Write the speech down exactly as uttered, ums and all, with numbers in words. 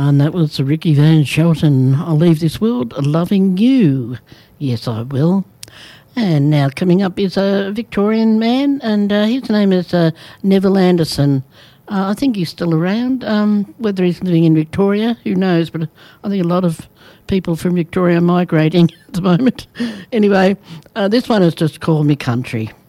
And that was Ricky Van Shelton. I'll leave this world loving you. Yes, I will. And now coming up is a Victorian man, and uh, his name is uh, Neville Anderson. Uh, I think he's still around. Um, whether he's living in Victoria, who knows? But I think a lot of people from Victoria are migrating at the moment. Anyway, uh, this one is just Call Me Country.